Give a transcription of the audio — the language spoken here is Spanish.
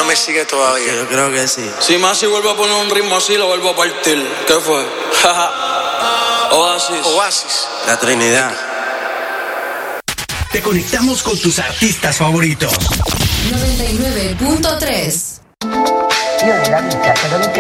me sigue todavía. Yo creo que sí. Si Masi vuelve a poner un ritmo así, lo vuelvo a partir. ¿Qué fue? Oasis. La Trinidad. Te conectamos con tus artistas favoritos. 99.3. Io nella vita sono